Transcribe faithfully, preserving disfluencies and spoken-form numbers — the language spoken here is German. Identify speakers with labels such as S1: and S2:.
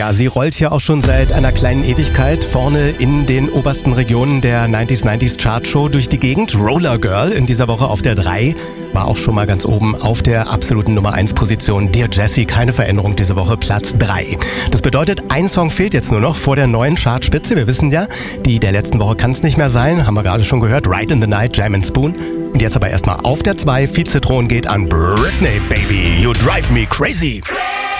S1: Ja, sie rollt hier auch schon seit einer kleinen Ewigkeit vorne in den obersten Regionen der neunziger neunzig Chartshow durch die Gegend. Roller Girl in dieser Woche auf der drei, war auch schon mal ganz oben auf der absoluten Nummer eins Position. Dear Jessie, keine Veränderung diese Woche, Platz drei. Das bedeutet, ein Song fehlt jetzt nur noch vor der neuen Chartspitze. Wir wissen ja, die der letzten Woche kann es nicht mehr sein, haben wir gerade schon gehört. Right in the Night, Jam and Spoon. Und jetzt aber erstmal auf der zwei, Vize-Thron geht an Britney, Baby, You Drive Me Crazy.